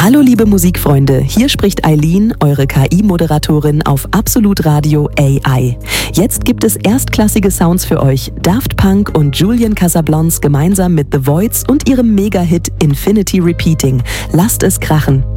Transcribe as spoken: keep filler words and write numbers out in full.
Hallo liebe Musikfreunde, hier spricht Eileen, eure K I-Moderatorin auf Absolut Radio A I. Jetzt gibt es erstklassige Sounds für euch. Daft Punk und Julian Casablancas gemeinsam mit The Voids und ihrem Mega-Hit Infinity Repeating. Lasst es krachen!